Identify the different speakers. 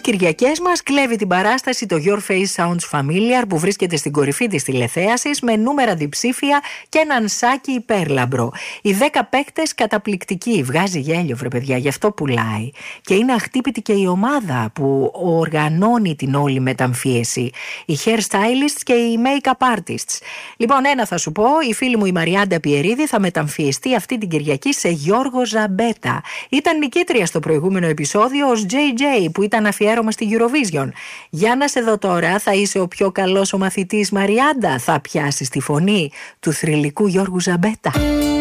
Speaker 1: Κυριακές μας κλέβει την παράσταση το Your Face Sounds Familiar που βρίσκεται στην κορυφή της τηλεθέασης με νούμερα διψήφια και έναν σάκι υπέρλαμπρο. Οι 10 παίκτες καταπληκτικοί. Βγάζει γέλιο, βρε παιδιά, γι' αυτό πουλάει. Και είναι αχτύπητη και η ομάδα που οργανώνει την όλη μεταμφίεση. Οι hairstylists και οι make-up artists. Λοιπόν, ένα θα σου πω, η φίλη μου η Μαριάντα Πιερίδη θα μεταμφιεστεί αυτή την Κυριακή σε Γιώργο Ζαμπέτα. Ήταν νικήτρια στο προηγούμενο επεισόδιο ως JJ που ήταν αφιέρωμα στη Eurovision. Για να σε δω τώρα, θα είσαι ο πιο καλός ο μαθητής Μαριάντα, θα πιάσεις τη φωνή του θρυλικού Γιώργου Ζαμπέτα.